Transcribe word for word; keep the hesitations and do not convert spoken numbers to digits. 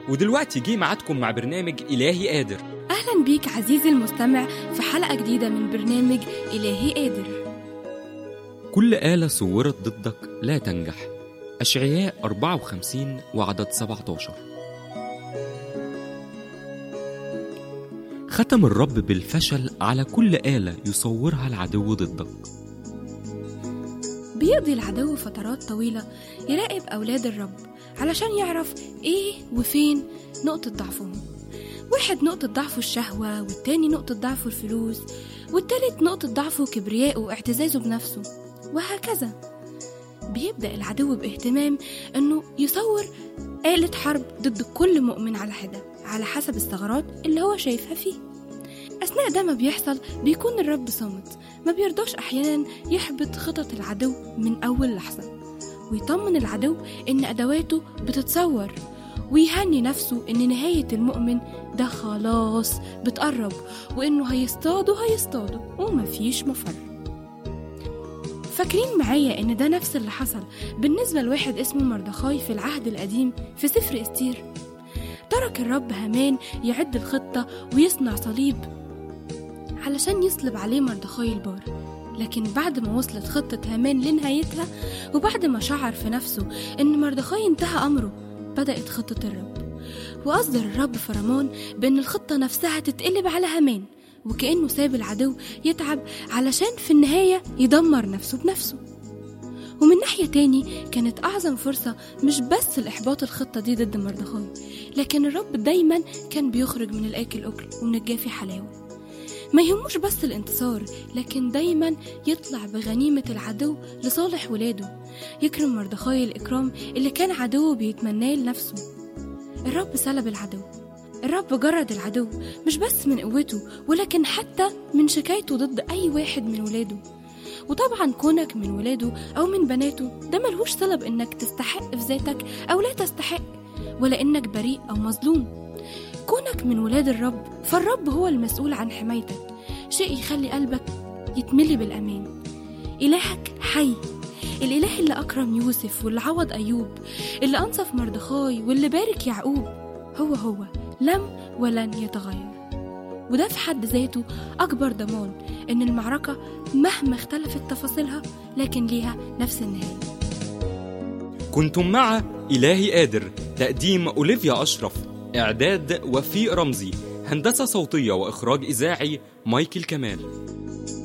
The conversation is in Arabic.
ودلوقتي جه ميعادكم مع برنامج إلهي قادر. أهلا بيك عزيزي المستمع في حلقة جديدة من برنامج إلهي قادر. كل آلة صورت ضدك لا تنجح. أشعياء أربعة وخمسين وعدد سبعة عشر. ختم الرب بالفشل على كل آلة يصورها العدو ضدك. بيقضي العدو فترات طويلة يراقب أولاد الرب علشان يعرف إيه وفين نقطة ضعفهم. واحد نقطة ضعفه الشهوة، والتاني نقطة ضعفه الفلوس، والتالت نقطة ضعفه كبرياءه واعتزازه بنفسه، وهكذا. بيبدأ العدو باهتمام أنه يصور آلة حرب ضد كل مؤمن على حدة على حسب الثغرات اللي هو شايفها فيه. أثناء ده ما بيحصل بيكون الرب صامت، ما بيرضاش أحيانا يحبط خطط العدو من أول لحظة، ويطمن العدو إن أدواته بتتصور، ويهني نفسه إن نهاية المؤمن ده خلاص بتقرب، وإنه هيصطادوا هيصطادوا ومفيش مفر. فاكرين معايا إن ده نفس اللي حصل بالنسبة لواحد اسمه مردخاي في العهد القديم في سفر استير. ترك الرب هامان يعد الخطة ويصنع صليب علشان يصلب عليه مردخاي البار، لكن بعد ما وصلت خطة هامان لنهايتها، وبعد ما شعر في نفسه إن مردخاي انتهى أمره، بدأت خطة الرب، وأصدر الرب فرمان بأن الخطة نفسها تتقلب على هامان، وكأنه ساب العدو يتعب علشان في النهاية يدمر نفسه بنفسه. ومن ناحية تاني كانت أعظم فرصة مش بس الإحباط الخطة دي ضد مردخاي، لكن الرب دايما كان بيخرج من الآكل أكل ومن الجافي حلاوة. ما يهموش بس الانتصار، لكن دايما يطلع بغنيمة العدو لصالح ولاده، يكرم مردخاي الإكرام اللي كان عدوه بيتمناه لنفسه. الرب سلب العدو، الرب جرد العدو مش بس من قوته، ولكن حتى من شكايته ضد أي واحد من ولاده. وطبعا كونك من ولاده أو من بناته ده ملهوش صلة بإنك تستحق في ذاتك أو لا تستحق، ولا إنك بريء أو مظلوم. كونك من ولاد الرب، فالرب هو المسؤول عن حمايتك، شيء يخلي قلبك يتملي بالأمان. إلهك حي، الإله اللي أكرم يوسف واللي عوض أيوب، اللي أنصف مردخاي واللي بارك يعقوب، هو هو لم ولن يتغير. وده في حد ذاته أكبر ضمان إن المعركة مهما اختلفت تفاصيلها لكن ليها نفس النهاية. كنتم مع إلهي قادر، تقديم أوليفيا أشرف، إعداد وفيق رمزي، هندسة صوتية وإخراج إذاعي مايكل كمال.